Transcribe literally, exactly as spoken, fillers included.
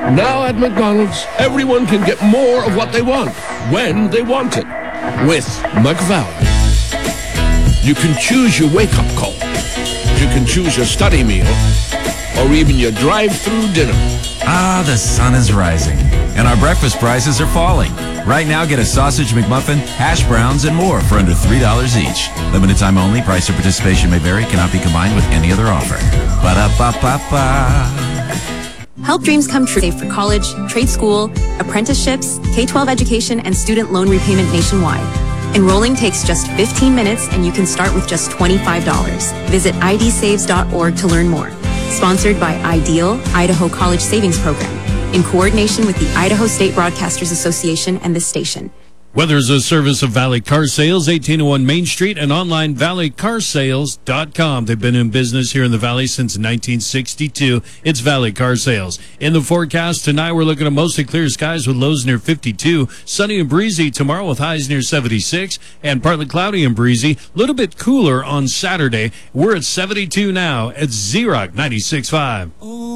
Now at McDonald's, everyone can get more of what they want, when they want it, with McValue. You can choose your wake-up call. You can choose your study meal, or even your drive-through dinner. Ah, the sun is rising, and our breakfast prices are falling. Right now, get a sausage McMuffin, hash browns, and more for under three dollars each. Limited time only. Price or participation may vary. Cannot be combined with any other offer. Ba-da-ba-ba-ba. Help dreams come true for college, trade school, apprenticeships, K twelve education, and student loan repayment nationwide. Enrolling takes just fifteen minutes, and you can start with just twenty-five dollars. Visit I D saves dot org to learn more. Sponsored by IDEAL, Idaho College Savings Program, in coordination with the Idaho State Broadcasters Association and this station. Weather is a service of Valley Car Sales, eighteen oh one Main Street, and online valley car sales dot com. They've been in business here in the Valley since nineteen sixty-two. It's Valley Car Sales. In the forecast tonight, we're looking at mostly clear skies with lows near fifty-two. Sunny and breezy tomorrow with highs near seventy-six. And partly cloudy and breezy. A little bit cooler on Saturday. We're at seventy-two now at Z-Rock ninety-six point five.